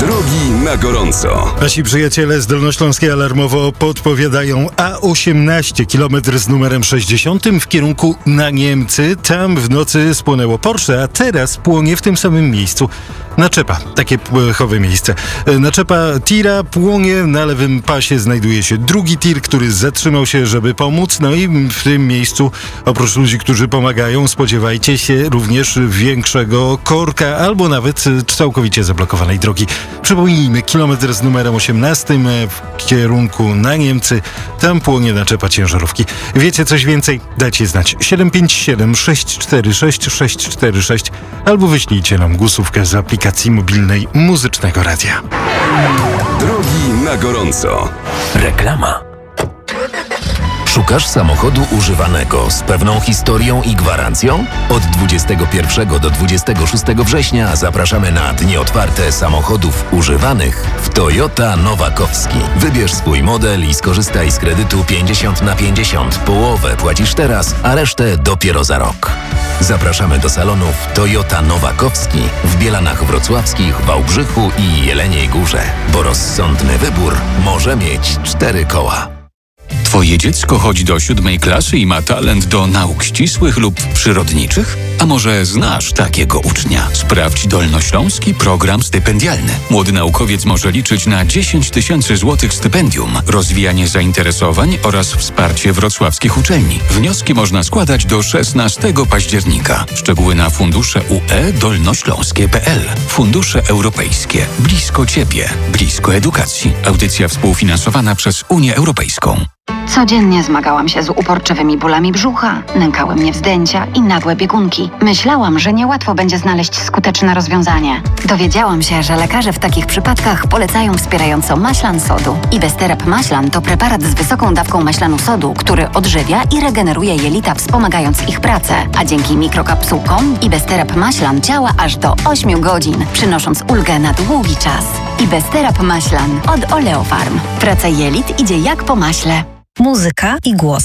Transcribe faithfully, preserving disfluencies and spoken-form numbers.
Drogi na gorąco. Nasi przyjaciele z Dolnośląskiej alarmowo podpowiadają A osiemnaście, kilometr z numerem sześćdziesiątym w kierunku na Niemcy. Tam w nocy spłonęło Porsche, a teraz płonie w tym samym miejscu naczepa. Takie płychowe miejsce. Naczepa tira płonie, na lewym pasie znajduje się drugi tir, który zatrzymał się, żeby pomóc. No i w tym miejscu, oprócz ludzi, którzy pomagają, spodziewajcie się również większego korka albo nawet całkowicie zablokowanej drogi. Przypomnijmy, kilometr z numerem osiemnastym w kierunku na Niemcy. Tam płonie naczepa ciężarówki. Wiecie coś więcej? Dajcie znać. siedem pięć siedem sześć cztery sześć sześć cztery sześć albo wyślijcie nam głosówkę z aplikacji mobilnej Muzycznego Radia. Drogi na gorąco. Reklama. Szukasz samochodu używanego z pewną historią i gwarancją? Od dwudziestego pierwszego do dwudziestego szóstego września zapraszamy na dni otwarte samochodów używanych w Toyota Nowakowski. Wybierz swój model i skorzystaj z kredytu pięćdziesiąt na pięćdziesiąt. Połowę płacisz teraz, a resztę dopiero za rok. Zapraszamy do salonów Toyota Nowakowski w Bielanach Wrocławskich, Wałbrzychu i Jeleniej Górze, bo rozsądny wybór może mieć cztery koła. Twoje dziecko chodzi do siódmej klasy i ma talent do nauk ścisłych lub przyrodniczych? A może znasz takiego ucznia? Sprawdź dolnośląski program stypendialny. Młody naukowiec może liczyć na dziesięć tysięcy złotych stypendium, rozwijanie zainteresowań oraz wsparcie wrocławskich uczelni. Wnioski można składać do szesnastego października. Szczegóły na fundusze U E dolnośląskie kropka p l. Fundusze europejskie. Blisko Ciebie. Blisko edukacji. Audycja współfinansowana przez Unię Europejską. Codziennie zmagałam się z uporczywymi bólami brzucha, nękały mnie wzdęcia i nagłe biegunki. Myślałam, że niełatwo będzie znaleźć skuteczne rozwiązanie. Dowiedziałam się, że lekarze w takich przypadkach polecają wspierająco maślan sodu. Ibesterab maślan to preparat z wysoką dawką maślanu sodu, który odżywia i regeneruje jelita, wspomagając ich pracę. A dzięki mikrokapsułkom Ibesterab maślan działa aż do ośmiu godzin, przynosząc ulgę na długi czas. Ibesterab maślan od Oleofarm. Praca jelit idzie jak po maśle. Muzyka i głos.